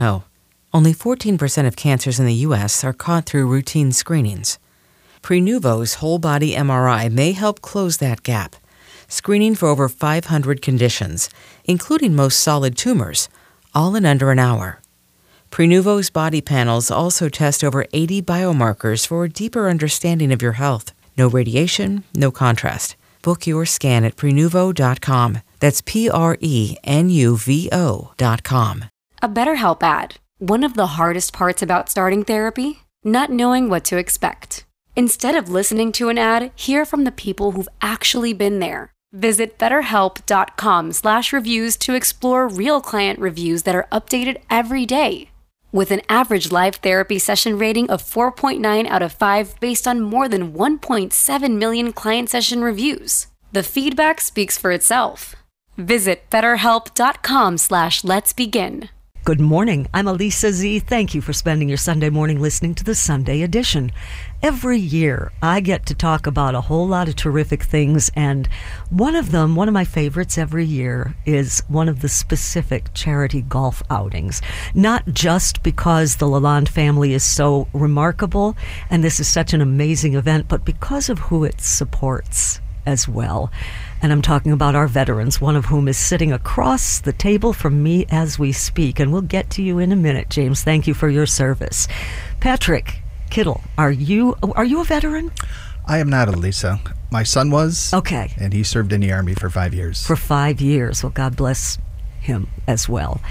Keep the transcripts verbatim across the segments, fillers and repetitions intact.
No, only fourteen percent of cancers in the U S are caught through routine screenings. Prenuvo's whole-body M R I may help close that gap, screening for over five hundred conditions, including most solid tumors, all in under an hour. Prenuvo's body panels also test over eighty biomarkers for a deeper understanding of your health. No radiation, no contrast. Book your scan at Prenuvo dot com. That's P R E N U V O dot com. A BetterHelp ad. One of the hardest parts about starting therapy? Not knowing what to expect. Instead of listening to an ad, hear from the people who've actually been there. Visit BetterHelp.com slash reviews to explore real client reviews that are updated every day. With an average live therapy session rating of four point nine out of five based on more than one point seven million client session reviews. The feedback speaks for itself. Visit BetterHelp.com slash let's begin. Good morning. I'm Elisa Z. Thank you for spending your Sunday morning listening to the Sunday edition. Every year, I get to talk about a whole lot of terrific things, and one of them, one of my favorites every year, is one of the specific charity golf outings. Not just because the Lalonde family is so remarkable, and this is such an amazing event, but because of who it supports as well. And I'm talking about our veterans, one of whom is sitting across the table from me as we speak. And we'll get to you in a minute, James. Thank you for your service. Patrick Kittle, are you are you a veteran? I am not, Elisa. My son was. Okay. And he served in the Army for five years. For five years. Well, God bless him as well.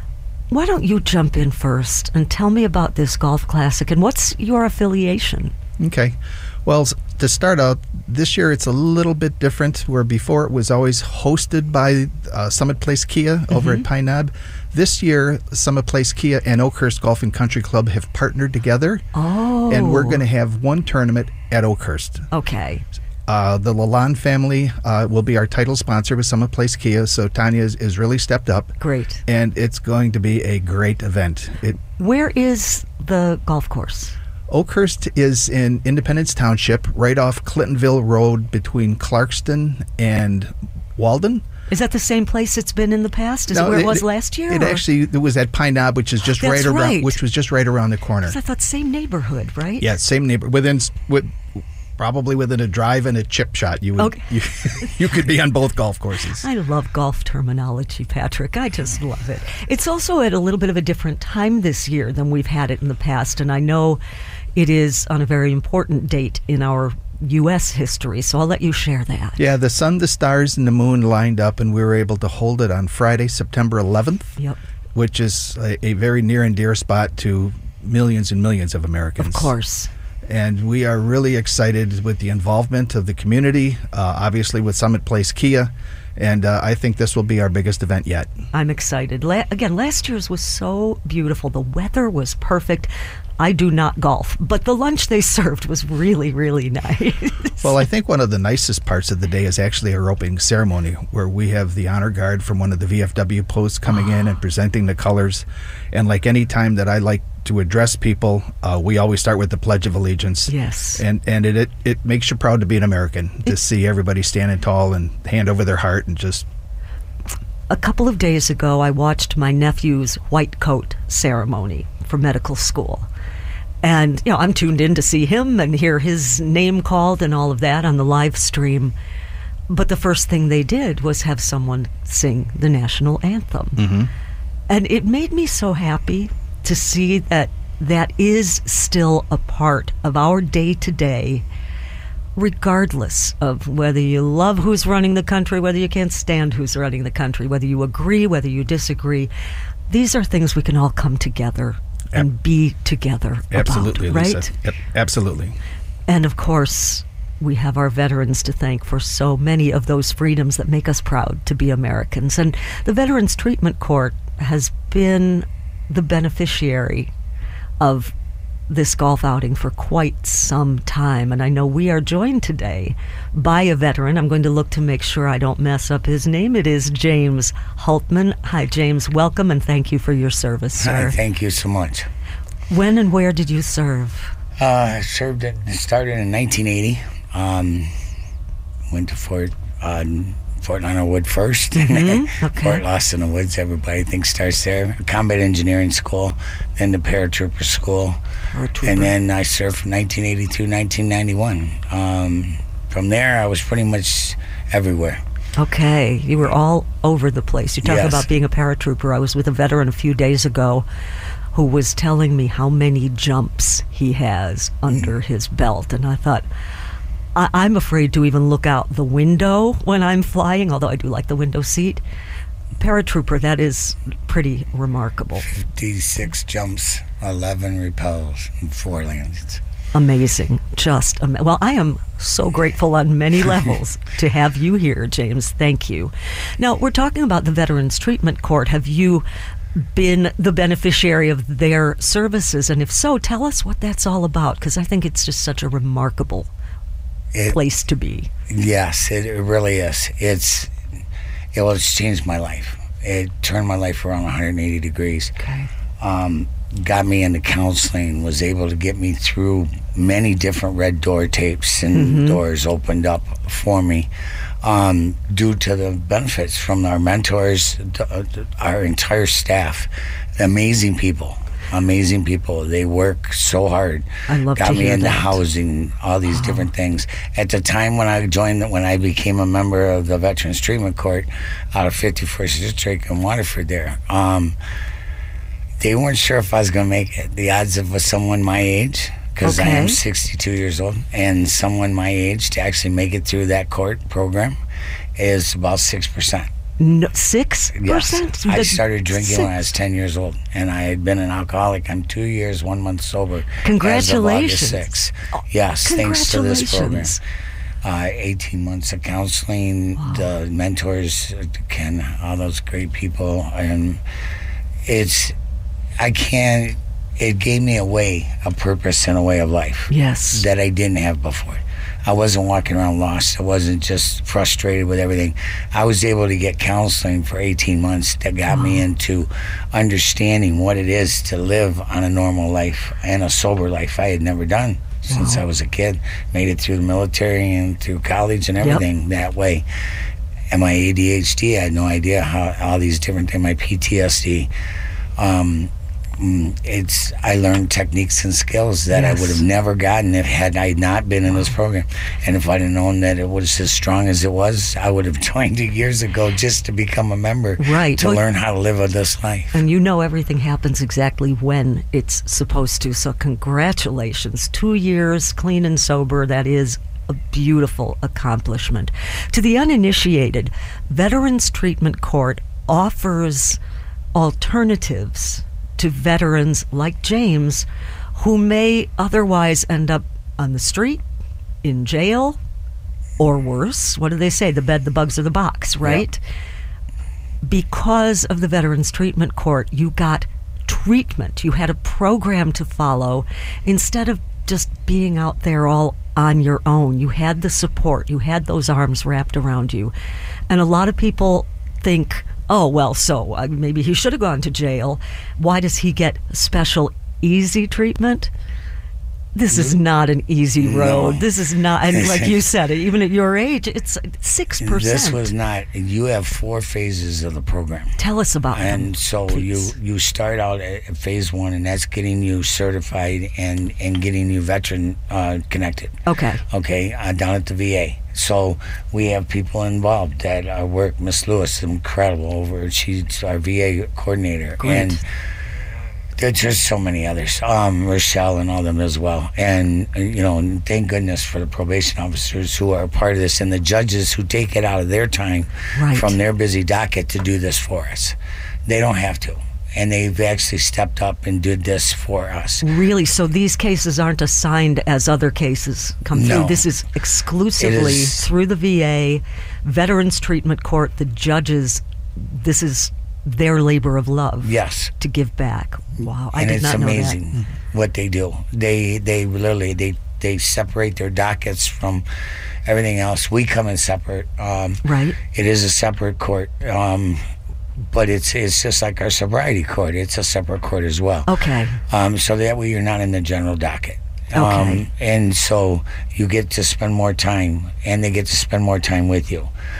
Why don't you jump in first and tell me about this golf classic and what's your affiliation? Okay. Well, to start out, this year it's a little bit different, where before it was always hosted by uh, Summit Place Kia mm-hmm. over at Pine Knob. This year, Summit Place Kia and Oakhurst Golf and Country Club have partnered together. Oh. And we're going to have one tournament at Oakhurst. Okay. Uh, the Lalonde family uh, will be our title sponsor with Summit Place Kia, so Tanya is, is really stepped up. Great. And it's going to be a great event. It, Where is the golf course? Oakhurst is in Independence Township, right off Clintonville Road between Clarkston and Walden. Is that the same place it's been in the past? Is no, it where it, it was last year? It or? actually it was at Pine Knob, which is just That's right around, right. which was just right around the corner. I thought same neighborhood, right? Yeah, same neighbor. Within with, probably within a drive and a chip shot, you would okay. you, you could be on both golf courses. I love golf terminology, Patrick. I just love it. It's also at a little bit of a different time this year than we've had it in the past, and I know it is on a very important date in our U S history, so I'll let you share that. Yeah, the sun, the stars, and the moon lined up, and we were able to hold it on Friday, September eleventh, yep. which is a, a very near and dear spot to millions and millions of Americans. Of course. And we are really excited with the involvement of the community, uh, obviously with Summit Place Kia, and uh, I think this will be our biggest event yet. I'm excited. La- again, last year's was so beautiful. The weather was perfect. I do not golf, but the lunch they served was really, really nice. Well, I think one of the nicest parts of the day is actually our opening ceremony, where we have the honor guard from one of the V F W posts coming in and presenting the colors. And like any time that I like to address people, uh, we always start with the Pledge of Allegiance. Yes. And and it, it, it makes you proud to be an American, to it, see everybody standing tall and hand over their heart and just... A couple of days ago, I watched my nephew's white coat ceremony for medical school. And, you know, I'm tuned in to see him and hear his name called and all of that on the live stream. But the first thing they did was have someone sing the national anthem. Mm-hmm. And it made me so happy to see that that is still a part of our day-to-day, regardless of whether you love who's running the country, whether you can't stand who's running the country, whether you agree, whether you disagree. These are things we can all come together and be together absolutely, about, right? Lisa. Yep, absolutely. And of course, we have our veterans to thank for so many of those freedoms that make us proud to be Americans. And the Veterans Treatment Court has been the beneficiary of this golf outing for quite some time. And I know we are joined today by a veteran. I'm going to look to make sure I don't mess up his name. It is James Hultman. Hi, James. Welcome, and thank you for your service, sir. Hi, thank you so much. When and where did you serve? Uh, I served it, started in nineteen eighty. Um, went to Fort uh, Fort Leonard Wood first, Mm-hmm. and then Okay. Fort Lost in the Woods. Everybody thinks starts there. Combat Engineering School, then the Paratrooper School, Paratrooper. and then I served from nineteen eighty-two, nineteen ninety-one. Um, from there, I was pretty much everywhere. Okay, you were all over the place. You talk Yes. about being a paratrooper. I was with a veteran a few days ago who was telling me how many jumps he has under his belt, and I thought, I- I'm afraid to even look out the window when I'm flying, although I do like the window seat. Paratrooper, that is pretty remarkable. fifty-six jumps, eleven repels, and four lands. Amazing. Just, am- well, I am so grateful on many levels to have you here, James. Thank you. Now, we're talking about the Veterans Treatment Court. Have you been the beneficiary of their services? And if so, tell us what that's all about, because I think it's just such a remarkable It, place to be. Yes, it, it really is. It's it well, it's changed my life. It turned my life around one hundred eighty degrees. Okay. Um, got me into counseling. Was able to get me through many different red door tapes, and Mm-hmm. doors opened up for me um, due to the benefits from our mentors, the, the, our entire staff. Amazing people. Amazing people. They work so hard. I love Got to me hear into that. housing, all these different things. At the time when I joined, when I became a member of the Veterans Treatment Court out of fifty-first District in Waterford there, um, they weren't sure if I was going to make it. The odds of someone my age, because I am Okay. sixty-two years old, and someone my age to actually make it through that court program is about six percent. No, six Yes. percent? I started drinking when I Six. was ten years old, and I had been an alcoholic. I'm two years, one month sober. Congratulations. As of August sixth. Yes, thanks to this program. Congratulations. Uh, eighteen months of counseling, the mentors, uh, Ken, all those great people. And it's, I can't, it gave me a way, a purpose and a way of life Yes. that I didn't have before. I wasn't walking around lost. I wasn't just frustrated with everything. I was able to get counseling for eighteen months that got me into understanding what it is to live on a normal life and a sober life I had never done since I was a kid. Made it through the military and through college and everything that way. And my A D H D, I had no idea how all these different things, my P T S D. Um, mm, it's I learned techniques and skills that Yes. I would have never gotten if had I not been in this program. And if I'd have known that it was as strong as it was, I would have joined it years ago just to become a member, Right. to Well, learn how to live with this life. And you know everything happens exactly when it's supposed to. So congratulations. Two years clean and sober. That is a beautiful accomplishment. To the uninitiated, Veterans Treatment Court offers alternatives to veterans like James who may otherwise end up on the street, in jail, or worse. What do they say? The bed, the bugs, or the box, right? Because of the Veterans Treatment Court, you got treatment. You had a program to follow instead of just being out there all on your own. You had the support. You had those arms wrapped around you. And a lot of people think, oh, well, so uh, maybe he should have gone to jail. Why does he get special easy treatment? This is not an easy road. No. This is not, and like you said, even at your age, it's six percent. This was not, you have four phases of the program. Tell us about them. And so you please. you start out at phase one, and that's getting you certified and, and getting you veteran uh, connected. Okay. Okay, uh, down at the V A. So we have people involved that uh, work. Miss Lewis, incredible over. She's our V A coordinator. Great. And there's just so many others. Um, Rochelle and all them as well. And, uh, you know, and thank goodness for the probation officers who are a part of this and the judges who take it out of their time Right. from their busy docket to do this for us. They don't have to. And they've actually stepped up and did this for us. Really? So these cases aren't assigned as other cases come No. through? This is exclusively It is- through the V A, Veterans Treatment Court, the judges. This is their labor of love. Yes. To give back. Wow. I and did it's not know amazing that. what they do. They they literally they they separate their dockets from everything else. We come in separate. Um, Right. It is a separate court, um, but it's it's just like our sobriety court. It's a separate court as well. Okay. Um, so that way you're not in the general docket. Okay. Um, and so you get to spend more time, and they get to spend more time with you.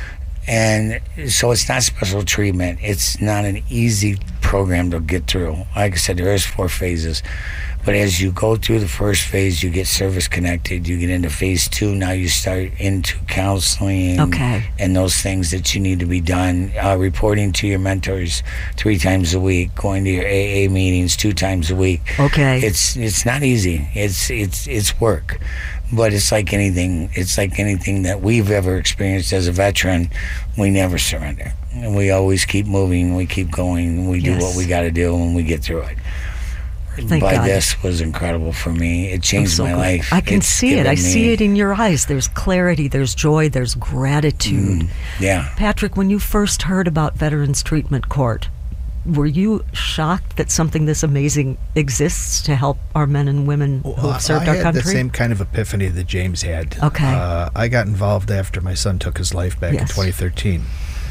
And so it's not special treatment. It's not an easy program to get through. Like I said, there is four phases. But as you go through the first phase, you get service connected. You get into phase two. Now you start into counseling okay. and those things that you need to be done. Uh, reporting to your mentors three times a week. Going to your A A meetings two times a week. Okay. It's it's not easy. It's it's it's work. But it's like anything. It's like anything that we've ever experienced as a veteran. We never surrender. And we always keep moving. We keep going. We do yes. what we got to do, and we get through it. Thank But God. this was incredible for me. It changed so my glad. life. I can It's see it. I given see me- it in your eyes. There's clarity, there's joy, there's gratitude. Mm, yeah. Patrick, when you first heard about Veterans Treatment Court, were you shocked that something this amazing exists to help our men and women who Well, have served I our had country? the same kind of epiphany that James had. Okay. Uh, I got involved after my son took his life back in Yes. twenty thirteen.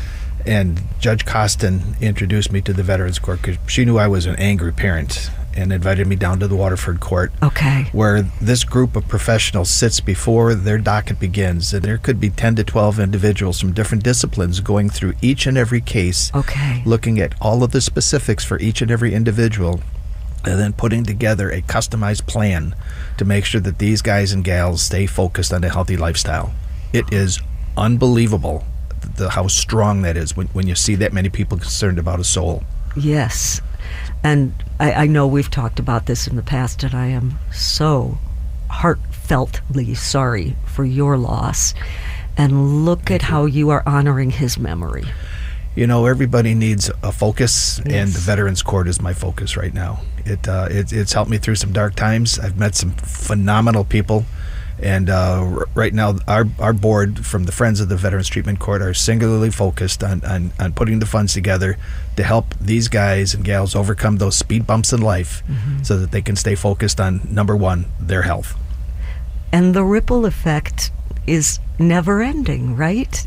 And Judge Costin introduced me to the Veterans Court because she knew I was an angry parent and invited me down to the Waterford Court. Okay. Where this group of professionals sits before their docket begins. And there could be ten to twelve individuals from different disciplines going through each and every case, Okay. looking at all of the specifics for each and every individual, and then putting together a customized plan to make sure that these guys and gals stay focused on a healthy lifestyle. It is unbelievable the, how strong that is when, when you see that many people concerned about a soul. Yes. And I, I know we've talked about this in the past, and I am so heartfeltly sorry for your loss. And look at how you are honoring his memory. You know, everybody needs a focus, and Yes. the Veterans Court is my focus right now. It, uh, it it's helped me through some dark times. I've met some phenomenal people, and uh, r- right now our our board from the Friends of the Veterans Treatment Court are singularly focused on, on, on putting the funds together to help these guys and gals overcome those speed bumps in life, Mm-hmm. so that they can stay focused on, number one, their health. And the ripple effect is never ending, right?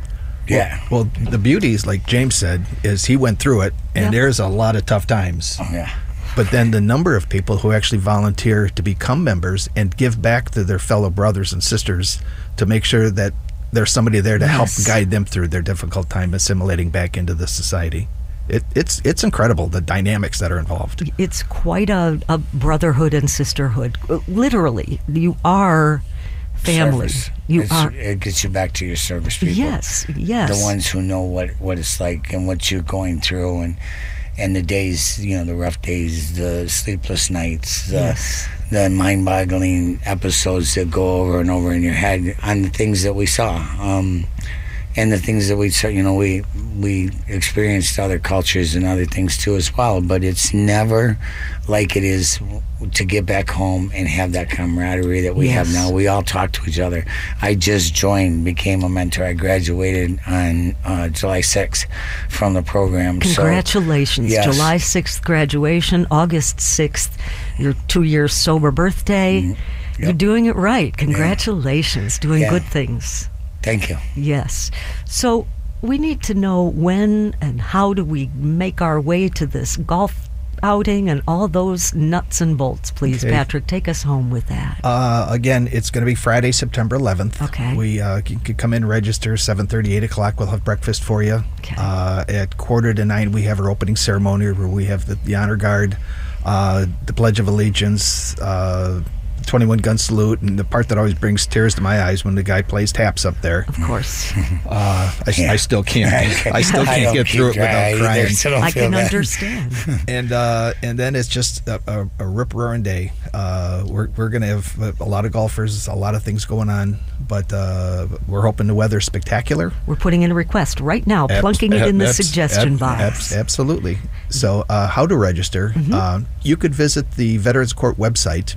Yeah. Well, the beauty is, like James said, is he went through it, and Yeah. there's a lot of tough times. Oh, yeah. But then the number of people who actually volunteer to become members and give back to their fellow brothers and sisters to make sure that there's somebody there to help Yes. guide them through their difficult time assimilating back into the society. It, it's it's incredible, the dynamics that are involved. It's quite a, a brotherhood and sisterhood. Literally, you are family. Service. You It's- are. It gets you back to your service people. Yes, yes. The ones who know what, what it's like and what you're going through, and and the days, you know, the rough days, the sleepless nights, the, Yes. the mind-boggling episodes that go over and over in your head on the things that we saw. Um, and the things that we saw, you know, we we experienced other cultures and other things too as well, but it's never like it is to get back home and have that camaraderie that we Yes. have now. We all talk to each other. I just joined, became a mentor. I graduated on uh, July sixth from the program. Congratulations. So, yes. July sixth graduation, August sixth, your two-year sober birthday. Yep. You're doing it right. Congratulations. Doing Yeah. good things. Thank you. Yes. So we need to know when and how do we make our way to this golf outing and all those nuts and bolts, please. Okay. Patrick, take us home with that. Uh, again, it's going to be Friday, September eleventh. Okay. We uh, you can come in, register, seven thirty, eight o'clock. We'll have breakfast for you. Okay. Uh, at quarter to nine, we have our opening ceremony where we have the, the honor guard, uh, the Pledge of Allegiance, uh, twenty-one gun salute, and the part that always brings tears to my eyes when the guy plays taps up there. Of course. Uh, I, Yeah. I still can't. I still I can't don't get keep through it dry without either, crying. so don't I feel can bad. understand. And uh, and then it's just a, a, a rip roaring day. Uh, we're we're gonna have a lot of golfers, a lot of things going on, but uh, we're hoping the weather's spectacular. We're putting in a request right now, Abs- plunking it in the abs- suggestion ab- box. abs- absolutely. So, uh, how to register? Mm-hmm. Uh, you could visit the Veterans Court website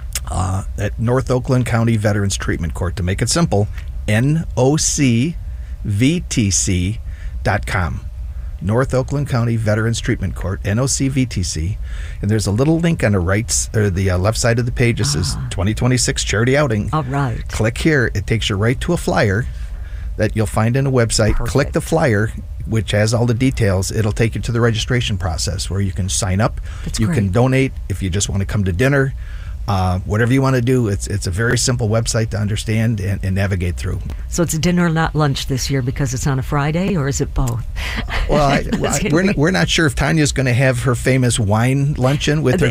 uh, at North Oakland County Veterans Treatment Court. To make it simple, N O C V T C dot com. North Oakland County Veterans Treatment Court, N O C V T C, and there's a little link on the right s- or the uh, left side of the page that says twenty twenty-six charity outing. All right. Click here. It takes you right to a flyer that you'll find in a website. Click the Perfect. flyer, which has all the details. It'll take you to the registration process where you can sign up. That's you great. can donate if you just want to come to dinner. Uh, whatever you want to do, it's it's a very simple website to understand and, and navigate through. So it's dinner, not lunch this year because it's on a Friday, or is it both? Well, I, I, we're, not, we're not sure if Tanya's going to have her famous wine luncheon with her